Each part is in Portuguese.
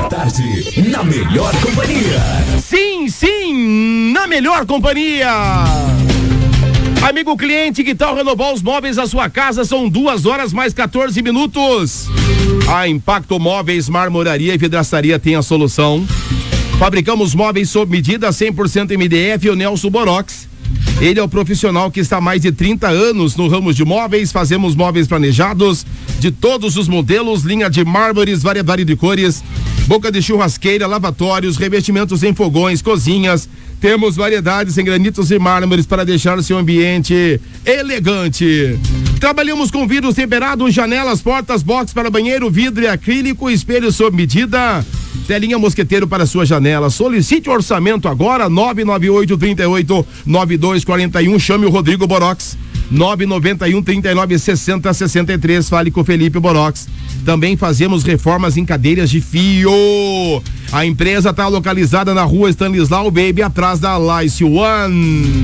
tarde, na melhor companhia. Sim, na melhor companhia. Amigo cliente, que tal renovar os móveis da sua casa? São 2 horas mais 14 minutos. A Impacto Móveis, Marmoraria e Vidraçaria tem a solução. Fabricamos móveis sob medida, 100% MDF e o Nelson Borox. Ele é o profissional que está há mais de 30 anos no ramo de móveis. Fazemos móveis planejados de todos os modelos, linha de mármores, variedade de cores, boca de churrasqueira, lavatórios, revestimentos em fogões, cozinhas. Temos variedades em granitos e mármores para deixar seu ambiente elegante. Trabalhamos com vidros temperados, janelas, portas, box para banheiro, vidro e acrílico, espelho sob medida, telinha mosqueteiro para sua janela. Solicite o orçamento agora, 998-38-9241. Chame o Rodrigo Borox, 991-39-60-63. Fale com o Felipe Borox. Também fazemos reformas em cadeiras de fio. A empresa está localizada na rua Stanislau Baby, atrás da Lice One.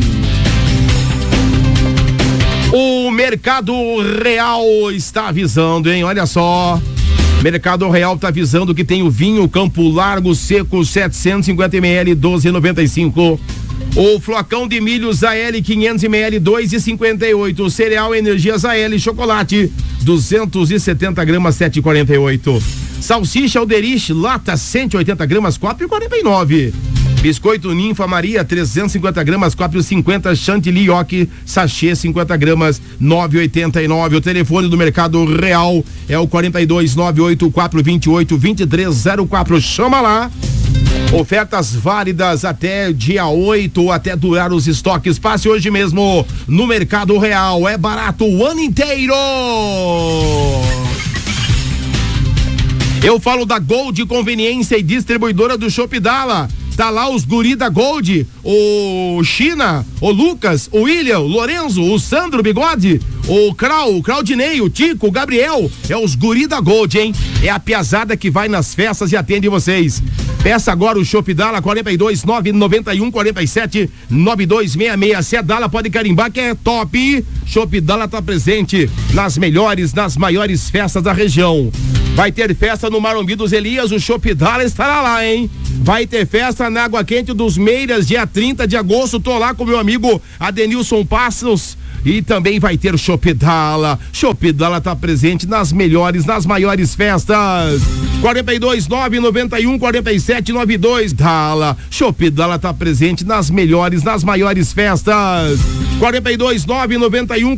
O Mercado Real está avisando, hein? Olha só. Mercado Real está avisando que tem o vinho Campo Largo Seco 750 ml 12,95. O flocão de milho Zael 500 ml 2,58. Cereal Energia Zael chocolate 270 gramas 7,48. Salsicha Alderich lata 180 gramas 4,49. Biscoito Ninfa Maria 350 gramas 4,50. Chantilly Yoki sachê 50 gramas 9,89. O telefone do Mercado Real é o 4298-428-2304. Chama lá. Ofertas válidas até dia 8, até durar os estoques. Passe hoje mesmo no Mercado Real. É barato o ano inteiro. Eu falo da Gold Conveniência e Distribuidora do Chopp Dala. Tá lá os guri da Gold, o China, o Lucas, o William, o Lorenzo, o Sandro Bigode, o Claudinei, o Tico, o Gabriel. É os guri da Gold, hein? É a piazada que vai nas festas e atende vocês. Peça agora o Chopp Dala, 42 991 47 9266. Se é Dala, pode carimbar que é top. Chopp Dala tá presente nas melhores, nas maiores festas da região. Vai ter festa no Marombi dos Elias, o Chopp Dala estará lá, hein? Vai ter festa na Água Quente dos Meiras, dia 30 de agosto. Tô lá com meu amigo Adenilson Passos. E também vai ter Chopp Dala. Chopp Dala tá presente nas melhores, nas maiores festas. 42 991 47 92 Dala. Chopp Dala tá presente nas melhores, nas maiores festas. 42 991